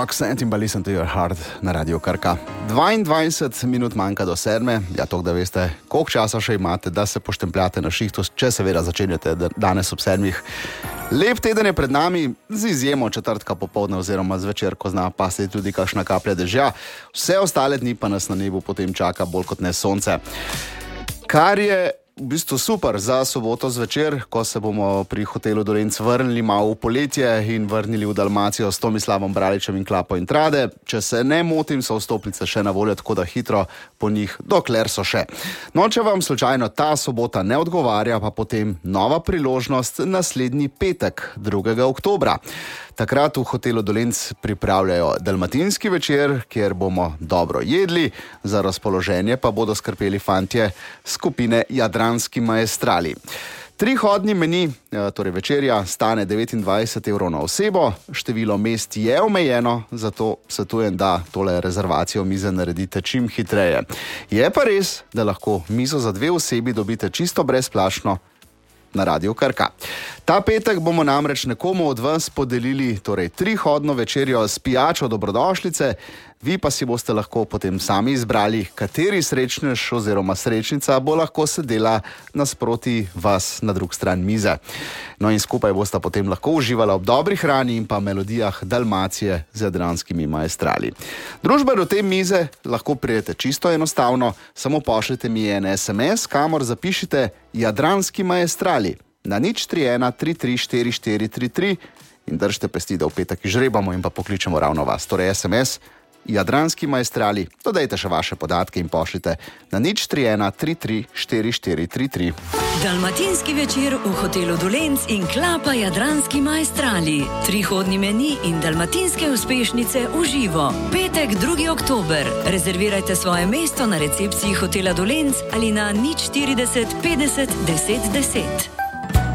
Roxanne in Listen to Your Heart na Radio Krka. 22 minut manjka do 7. Ja, to, da veste, koliko časa še imate, da se poštempljate na šihtu, če seveda začenjate danes ob 7. Lep teden je pred nami, z izjemo četrtka popoldne oziroma zvečer, ko zna pasti tudi kakšna kaplja dežja. Vse ostale dni pa nas na nebu potem čaka bolj kot ne sonce. Kar je v bistvu super za soboto zvečer, ko se bomo pri hotelu Dolenc vrnili malo v poletje in vrnili v Dalmacijo s Tomislavom Braličem in Klapo in Trade. Če se ne motim, so vstopnice še na voljo, tako da hitro po njih, dokler so še. No, če vam slučajno ta sobota ne odgovarja, pa potem nova priložnost naslednji petek, 2. oktobra. Takrat v hotelu Dolenc pripravljajo dalmatinski večer, kjer bomo dobro jedli, za razpoloženje pa bodo skrbeli fantje skupine Jadranski maestrali. 3-hodni meni, torej večerja, stane 29 evrov na osebo, število mest je omejeno, zato svetujem, da tole rezervacijo mize naredite čim hitreje. Je pa res, da lahko mizo za 2 osebi dobite čisto brezplačno na Radio Krka. Ta petek bomo namreč nekomu od vas podelili torej 3-hodno večerjo s pijačo dobrodošlice, vi pa si boste lahko potem sami izbrali, kateri srečnež oziroma srečnica bo lahko sedela nasproti vas na drug stran mize. No in skupaj boste potem lahko uživala ob dobri hrani in pa melodijah Dalmacije z jadranskimi maestrali. Družba do te mize lahko prijete čisto enostavno, samo pošljite mi en SMS, kamor zapišite Jadranski maestrali na 031 33 4433 in držite pesti, da v petek izžrebamo in pa pokličemo ravno vas. Torej SMS Jadranski maestrali, dodajte še vaše podatke in pošljite na 031 33 4433. Dalmatinski večer v hotelu Dolenc in Klapa Jadranski maestrali. 3-hodni meni in dalmatinske uspešnice v živo. Petek, 2. oktober. Rezervirajte svoje mesto na recepciji hotela Dolenc ali na 040 50 10 10.